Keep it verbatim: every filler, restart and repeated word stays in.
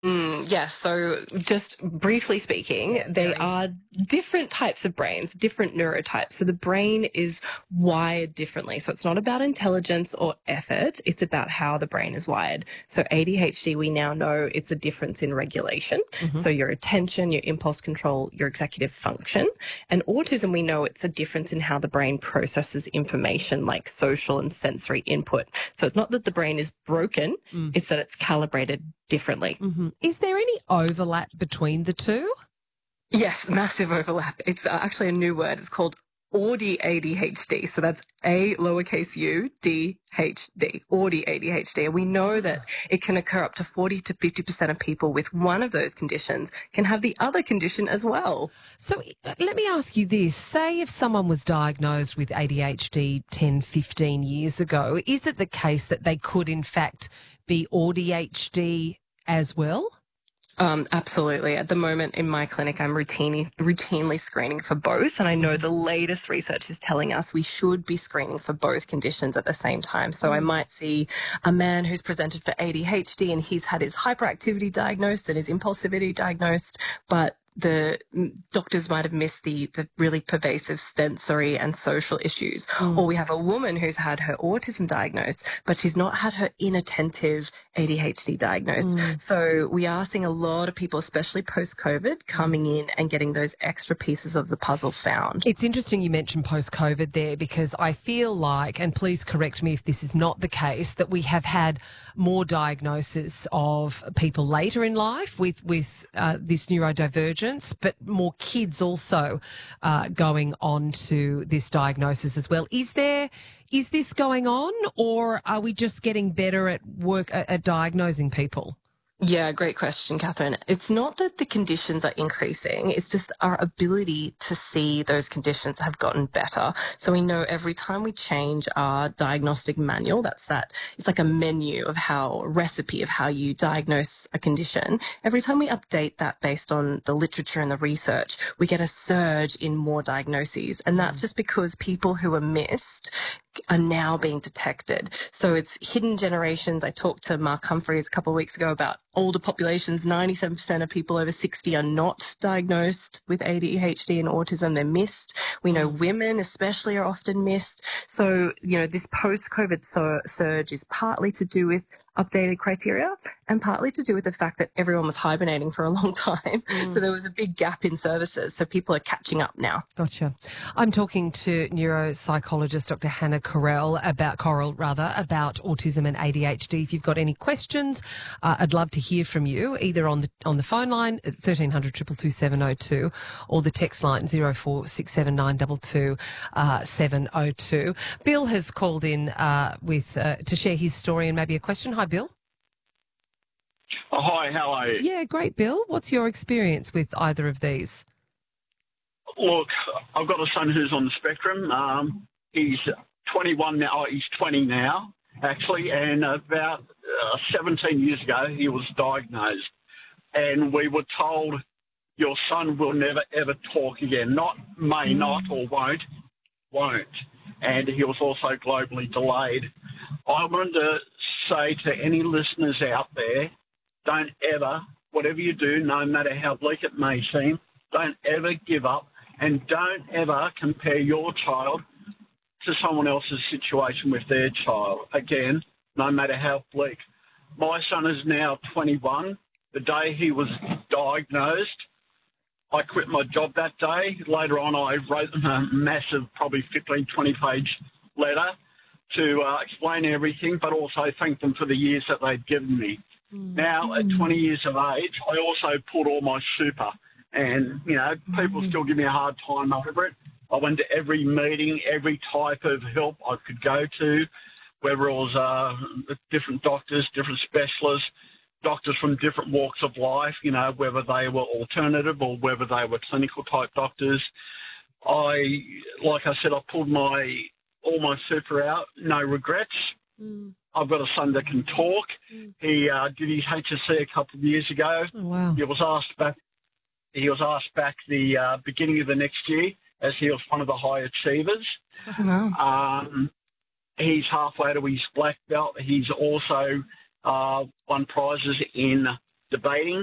Mm, yes. So, just briefly speaking, Yeah, they very. are different types of brains, different neurotypes. So, the brain is wired differently. So, it's not about intelligence or effort, it's about how the brain is wired. So, A D H D, we now know it's a difference in regulation. Hmm. So, your attention, your impulse control, your executive function. And autism, we know it's a difference in how the brain processes information like social and sensory input. So, it's not that the brain is broken, Mm. it's that it's calibrated differently. Hmm. Is there any overlap between the two? Yes, massive overlap. It's uh, actually a new word. It's called Audi A D H D. So that's A lowercase u D H D, Audi A D H D. And we know that Ah. it can occur up to forty to fifty percent of people with one of those conditions can have the other condition as well. So uh, let me ask you this. Say if someone was diagnosed with A D H D ten, fifteen years ago, is it the case that they could in fact be A D H D as well? Um, absolutely. At the moment in my clinic, I'm routinely, routinely screening for both. And I know Mhm. the latest research is telling us we should be screening for both conditions at the same time. So I Mm. might see a man who's presented for A D H D and he's had his hyperactivity diagnosed and his impulsivity diagnosed, but the mm, doctors might have missed the, the really pervasive sensory and social issues. Mm. Or we have a woman who's had her autism diagnosed, but she's not had her inattentive A D H D diagnosed. Mm. So we are seeing a lot of people, especially post-COVID, Mm. coming in and getting those extra pieces of the puzzle found. It's interesting you mentioned post-COVID there because I feel like, and please correct me if this is not the case, that we have had more diagnosis of people later in life with, with uh, this neurodivergence, but more kids also uh, going on to this diagnosis as well. Is there, is this going on, or are we just getting better at work at, at diagnosing people? Yeah, great question, Catherine. It's not that the conditions are increasing, it's just our ability to see those conditions have gotten better. So we know every time we change our diagnostic manual, that's that, it's like a menu of how, a recipe of how you diagnose a condition. Every time we update that based on the literature and the research, we get a surge in more diagnoses. And that's Mm. just because people who are missed are now being detected. So it's hidden generations. I talked to Mark Humphreys a couple of weeks ago about older populations. ninety-seven percent of people over sixty are not diagnosed with A D H D and autism. They're missed. We know Mm. women especially are often missed. So, you know, this post-COVID sur- surge is partly to do with updated criteria and partly to do with the fact that everyone was hibernating for a long time. So Mm. there was a big gap in services. So people are catching up now. Gotcha. I'm talking to neuropsychologist Doctor Hannah Correll about Coral rather about autism and A D H D. If you've got any questions, uh, I'd love to hear from you either on the on the phone line at thirteen hundred two two two seven oh two or the text line zero four six seven nine two two seven oh two. Bill has called in uh, with uh, to share his story and maybe a question. Hi, Bill. Oh, hi, how are you? Yeah, great, Bill. What's your experience with either of these? Look, I've got a son who's on the spectrum. Um, he's twenty-one now. Oh, he's twenty now, actually, and about uh, seventeen years ago he was diagnosed, and we were told your son will never ever talk again. Not may not or won't, won't. And he was also globally delayed. I wanted to say to any listeners out there, don't ever, whatever you do, no matter how bleak it may seem, don't ever give up and don't ever compare your child to someone else's situation with their child. Again, no matter how bleak. My son is now twenty-one. The day he was diagnosed, I quit my job that day. Later on, I wrote them a massive, probably fifteen, twenty page letter to uh, explain everything, but also thank them for the years that they'd given me. Mm. Now, at twenty years of age, I also pulled all my super. And, you know, people still give me a hard time over it. I went to every meeting, every type of help I could go to, whether it was uh, different doctors, different specialists, doctors from different walks of life, you know, whether they were alternative or whether they were clinical type doctors. I, like I said, I pulled my all my super out, no regrets. Mm. I've got a son that can talk. Mm. He uh, did his H S C a couple of years ago. Oh, wow. He was asked back. He was asked back the uh, beginning of the next year, as he was one of the high achievers. Wow. Um, he's halfway to his black belt. He's also uh, won prizes in debating